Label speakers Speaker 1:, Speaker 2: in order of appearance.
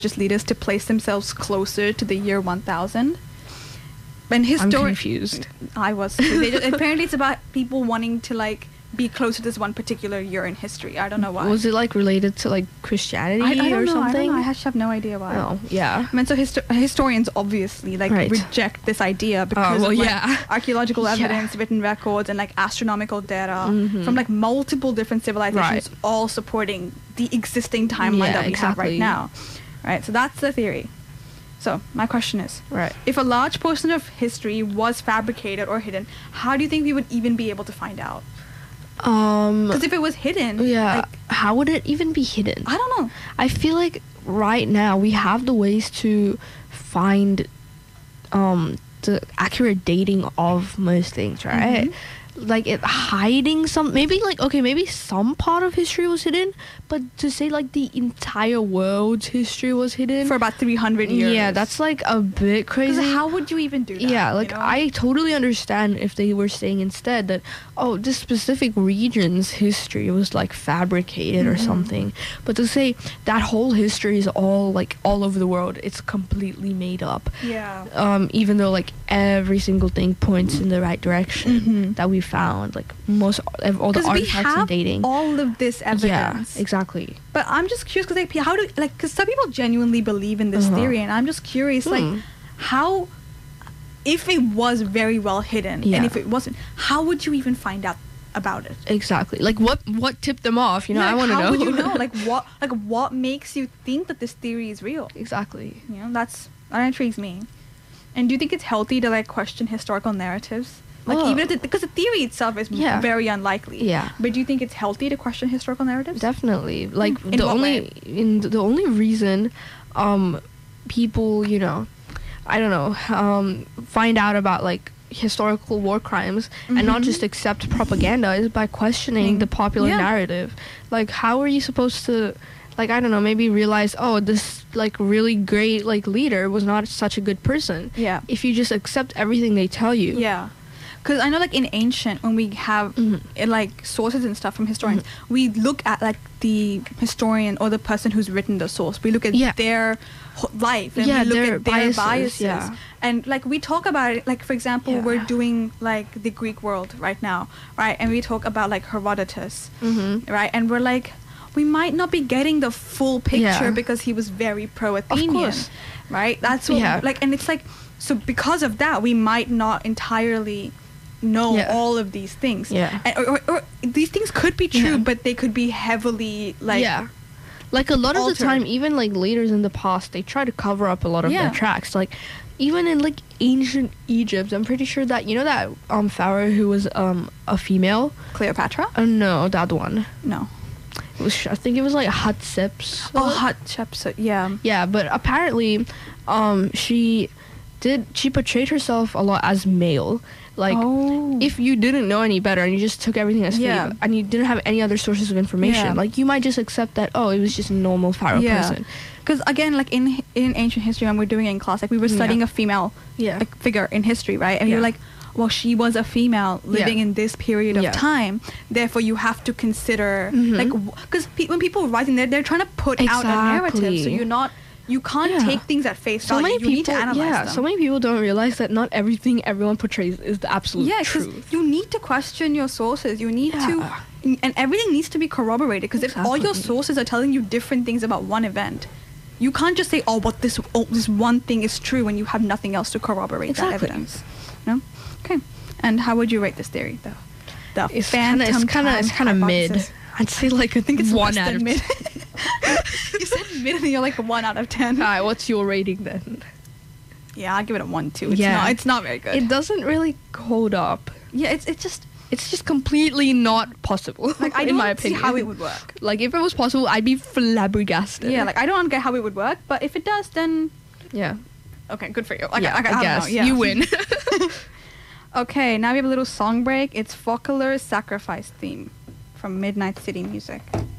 Speaker 1: religious leaders to place themselves closer to the year 1000. And
Speaker 2: I'm confused.
Speaker 1: I was too. Apparently it's about people wanting to like be close to this one particular year in history. I don't know why.
Speaker 2: Was it like related to like Christianity
Speaker 1: I don't
Speaker 2: or
Speaker 1: know,
Speaker 2: something?
Speaker 1: I actually have no idea why.
Speaker 2: Oh, yeah.
Speaker 1: I mean, so historians obviously like
Speaker 2: Right.
Speaker 1: reject this idea because
Speaker 2: well,
Speaker 1: of like,
Speaker 2: yeah.
Speaker 1: archaeological
Speaker 2: Yeah.
Speaker 1: evidence, written records, and like astronomical data
Speaker 2: Mhm.
Speaker 1: from like multiple different civilizations,
Speaker 2: Right.
Speaker 1: all supporting the existing timeline
Speaker 2: Yeah,
Speaker 1: that we have
Speaker 2: exactly.
Speaker 1: right now. Right. So that's the theory. So my question is,
Speaker 2: Right.
Speaker 1: if a large portion of history was fabricated or hidden, how do you think we would even be able to find out? Because if it was hidden,
Speaker 2: Yeah.
Speaker 1: like,
Speaker 2: How would it even be hidden?
Speaker 1: I don't know.
Speaker 2: I feel like right now we have the ways to find the accurate dating of most things, right?
Speaker 1: Mhm.
Speaker 2: Like it hiding some, maybe like, okay, maybe some part of history was hidden, but to say like the entire world's history was hidden
Speaker 1: For about 300 years.
Speaker 2: yeah, that's like a bit
Speaker 1: Because
Speaker 2: crazy.
Speaker 1: how would you even do that?
Speaker 2: Yeah,
Speaker 1: you
Speaker 2: like
Speaker 1: know?
Speaker 2: I totally understand if they were saying instead that, oh, this specific region's history was like fabricated or
Speaker 1: Mhm.
Speaker 2: something. But to say that whole history is all like all over the world, it's completely made up.
Speaker 1: Yeah.
Speaker 2: Even though like every single thing points in the right direction
Speaker 1: Mhm.
Speaker 2: that we found, like all the
Speaker 1: Because we
Speaker 2: artifacts and
Speaker 1: have
Speaker 2: dating.
Speaker 1: all of this evidence.
Speaker 2: Yeah, exactly.
Speaker 1: But I'm just curious because like, how do like because some people genuinely believe in this
Speaker 2: Uh-huh.
Speaker 1: theory, and I'm just curious like how, if it was very well hidden,
Speaker 2: Yeah.
Speaker 1: and if it wasn't, how would you even find out about it?
Speaker 2: Exactly. Like what tipped them off? You know,
Speaker 1: Yeah,
Speaker 2: I want to know.
Speaker 1: How would you know? Like what makes you think that this theory is real?
Speaker 2: Exactly.
Speaker 1: You know, that intrigues me. And do you think it's healthy to like question historical narratives? Like
Speaker 2: Oh.
Speaker 1: even if because the theory itself is
Speaker 2: Yeah.
Speaker 1: very unlikely.
Speaker 2: Yeah.
Speaker 1: But do you think it's healthy to question historical narratives?
Speaker 2: Definitely. Like
Speaker 1: In
Speaker 2: the
Speaker 1: what
Speaker 2: only
Speaker 1: way?
Speaker 2: the only reason people, you know, I don't know, find out about like historical war crimes and not
Speaker 1: Mhm.
Speaker 2: just accept propaganda is by questioning the popular
Speaker 1: Yeah.
Speaker 2: narrative. Like how are you supposed to, like, I don't know, maybe realize, oh, this like really great like leader was not such a good person
Speaker 1: Yeah.
Speaker 2: if you just accept everything they tell you.
Speaker 1: Yeah. Because I know, like, in ancient, when we have,
Speaker 2: Mhm.
Speaker 1: like, sources and stuff from historians, we look at, like, the historian or the person who's written the source. We look at
Speaker 2: Yeah.
Speaker 1: their life and
Speaker 2: Yeah,
Speaker 1: we look
Speaker 2: their
Speaker 1: at their
Speaker 2: biases,
Speaker 1: biases.
Speaker 2: yeah.
Speaker 1: And, like, we talk about it, like, for example,
Speaker 2: Yeah.
Speaker 1: we're doing, like, the Greek world right now, right? And we talk about, like, Herodotus,
Speaker 2: Mm-hmm.
Speaker 1: right? And we're like, we might not be getting the full picture
Speaker 2: Yeah.
Speaker 1: because he was very pro-Athenian,
Speaker 2: course.
Speaker 1: right? That's what,
Speaker 2: Yeah.
Speaker 1: like, and it's like, so because of that, we might not entirely know
Speaker 2: Yeah.
Speaker 1: all of these things.
Speaker 2: Yeah.
Speaker 1: And, or these things could be true,
Speaker 2: Yeah.
Speaker 1: but they could be heavily, like,
Speaker 2: yeah. Like a lot of the
Speaker 1: altered.
Speaker 2: time, even like leaders in the past, they try to cover up a lot of
Speaker 1: Yeah.
Speaker 2: their tracks. Like even in like ancient Egypt, I'm pretty sure that, you know, that pharaoh who was a female.
Speaker 1: Cleopatra?
Speaker 2: No, that one.
Speaker 1: No.
Speaker 2: It was, I think it was like Hatshepsut.
Speaker 1: Oh, Hatshepsut, yeah.
Speaker 2: Yeah, but apparently, she portrayed herself a lot as male. Like,
Speaker 1: Oh.
Speaker 2: if you didn't know any better and you just took everything as
Speaker 1: Yeah.
Speaker 2: faith and you didn't have any other sources of information,
Speaker 1: Yeah.
Speaker 2: like you might just accept that, oh, it was just a normal pharaoh person.
Speaker 1: Because again, like in ancient history, when we're doing it in class, like we were studying
Speaker 2: Yeah.
Speaker 1: a female
Speaker 2: Yeah.
Speaker 1: like, figure in history, right? And we
Speaker 2: Yeah.
Speaker 1: were like, well, she was a female living
Speaker 2: Yeah.
Speaker 1: in this period of
Speaker 2: Yeah.
Speaker 1: time. Therefore, you have to consider
Speaker 2: Mhm.
Speaker 1: like because when people are writing, they're trying to put out a narrative, so
Speaker 2: Exactly.
Speaker 1: you can't
Speaker 2: Yeah.
Speaker 1: take things at face
Speaker 2: So
Speaker 1: value.
Speaker 2: many
Speaker 1: You
Speaker 2: people,
Speaker 1: need to analyze them.
Speaker 2: so many people don't realize that not everything everyone portrays is the absolute
Speaker 1: Yeah, because
Speaker 2: truth.
Speaker 1: you need to question your sources. You need to,
Speaker 2: Yeah.
Speaker 1: and everything needs to be corroborated. Because if all your
Speaker 2: Exactly.
Speaker 1: sources are telling you different things about one event, you can't just say, "Oh, but this one thing is true," when you have nothing else to corroborate that
Speaker 2: Exactly.
Speaker 1: evidence. No, okay. And how would you rate this theory, though? The
Speaker 2: It's
Speaker 1: phantom
Speaker 2: kind of mid.
Speaker 1: hypothesis.
Speaker 2: I'd say like I think it's
Speaker 1: Less
Speaker 2: 1 out
Speaker 1: than
Speaker 2: of
Speaker 1: mid.
Speaker 2: 10.
Speaker 1: You said mid, and you're like a 1 out of 10.
Speaker 2: Alright, what's your rating then?
Speaker 1: Yeah, I'll give it a 1 too.
Speaker 2: Yeah.
Speaker 1: It's not very good.
Speaker 2: It doesn't really hold up.
Speaker 1: Yeah, it's just
Speaker 2: It's just completely not possible.
Speaker 1: like I
Speaker 2: in
Speaker 1: don't
Speaker 2: my
Speaker 1: see
Speaker 2: opinion.
Speaker 1: how it would work.
Speaker 2: Like if it was possible, I'd be flabbergasted.
Speaker 1: Yeah, like I don't get how it would work, but if it does, then
Speaker 2: yeah.
Speaker 1: okay, good for you. Okay,
Speaker 2: Yeah,
Speaker 1: okay,
Speaker 2: I
Speaker 1: don't
Speaker 2: guess
Speaker 1: know, yeah.
Speaker 2: you win.
Speaker 1: Okay, now we have a little song break. It's Fockeler's Sacrifice theme from Midnight City Music.